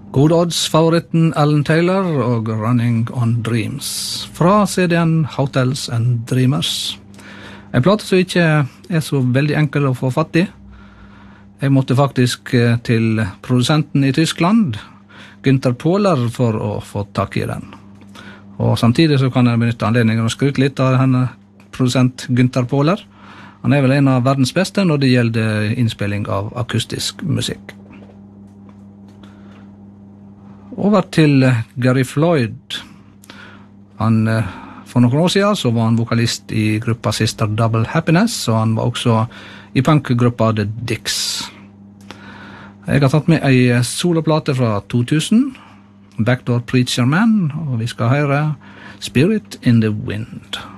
God odds-favoritten Alan Taylor og Running on Dreams fra CD-en Hotels and Dreamers. En plate som ikke så veldig enkel å få fatt i. Jeg måtte faktisk til produsenten i Tyskland, Günther Pohler, for å få tak i den. Og samtidig så kan jeg benytte anledningen å skryte litt av denne produsent Günther Pohler. Han vel en av verdens beste når det gjelder innspilling av akustisk musikk. Over til Gary Floyd. For noen år siden så var han vokalist i gruppa Sister Double Happiness, og han var også i punkgruppa The Dicks. Jeg har tatt med en soloplate fra 2000, Backdoor Preacher Man, og vi skal høre Spirit in the Wind.